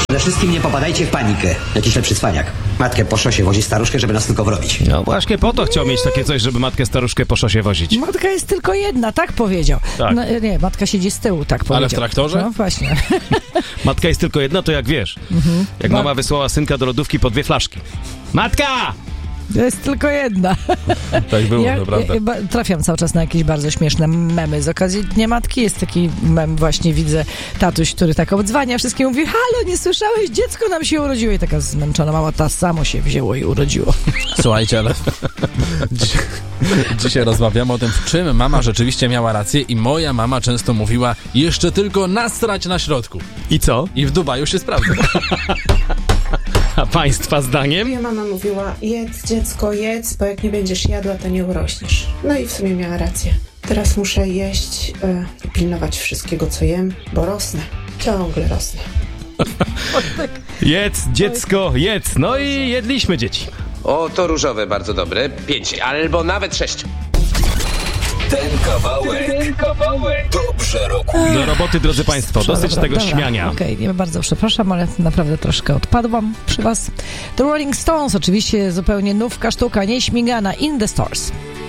Przede wszystkim nie popadajcie w panikę. Jakiś lepszy cwaniak. Matkę po szosie wozi staruszkę, żeby nas tylko wrobić. No właśnie po to chciał mieć takie coś, żeby matkę staruszkę po szosie wozić. Matka jest tylko jedna, tak powiedział. Tak. No, nie, matka siedzi z tyłu, tak powiedział. Ale w traktorze? No właśnie. Matka jest tylko jedna, to jak wiesz. Jak mama wysłała synka do lodówki po 2 flaszki. Matka! To jest tylko jedna. Tak było, to prawda. Trafiam cały czas na jakieś bardzo śmieszne memy. Z okazji Dnia Matki jest taki mem, właśnie widzę tatuś, który tak obdzwania wszystkim, mówi: halo, nie słyszałeś? Dziecko nam się urodziło. I taka zmęczona mama, ta samo się wzięło i urodziło. Słuchajcie, ale dzisiaj rozmawiamy o tym, w czym mama rzeczywiście miała rację i moja mama często mówiła: jeszcze tylko nasrać na środku. I co? I w Dubaju się sprawdza. A państwa zdaniem? Moja mama mówiła: jedz dziecko, jedz, bo jak nie będziesz jadła, to nie urośniesz. No i w sumie miała rację. Teraz muszę jeść i pilnować wszystkiego, co jem, bo rosnę. Ciągle rosnę. Jedz, dziecko, jedz. No i jedliśmy, dzieci. O, to różowe, bardzo dobre. 5 albo nawet 6. Ten kawałek dobrze rokuje. Do roboty, drodzy państwo. Dosyć tego śmiania. Okej, ja bardzo przepraszam, ale naprawdę troszkę odpadłam przy was. The Rolling Stones, oczywiście zupełnie nówka sztuka, nieśmigana, In the Stores.